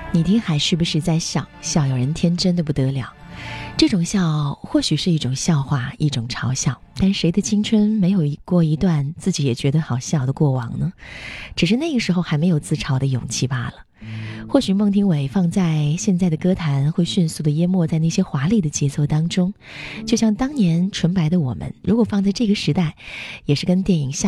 你听还是不是在笑？笑有人天真的不得了。这种笑或许是一种笑话，一种嘲笑，但谁的青春没有过一段自己也觉得好笑的过往呢？只是那个时候还没有自嘲的勇气罢了。或许孟庭苇放在现在的歌坛会迅速的淹没在那些华丽的节奏当中，就像当年纯白的我们，如果放在这个时代，也是跟电影